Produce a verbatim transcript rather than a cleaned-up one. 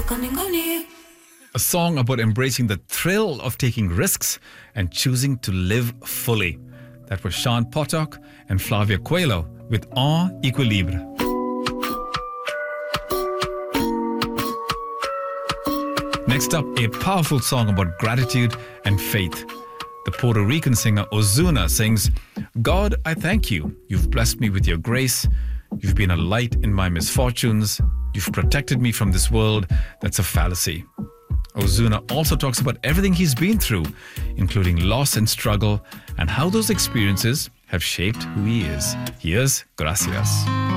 A song about embracing the thrill of taking risks and choosing to live fully. That was Sean Potok and Flavia Coelho with En Equilibre. Next up, a powerful song about gratitude and faith. The Puerto Rican singer Ozuna sings, God, I thank you. You've blessed me with your grace. You've been a light in my misfortunes. You've protected me from this world that's a fallacy. Ozuna also talks about everything he's been through, including loss and struggle, and how those experiences have shaped who he is. Here's Gracias.